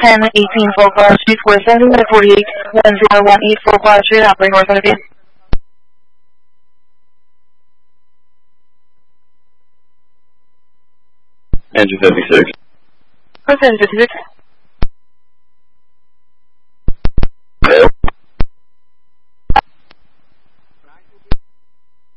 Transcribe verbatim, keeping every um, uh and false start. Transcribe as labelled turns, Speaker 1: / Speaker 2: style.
Speaker 1: ten eighteen Full Class Street, four seven forty-eight one zero one eight Full Class Street, operating north of you.
Speaker 2: Engine fifty-six.
Speaker 1: Engine fifty-six.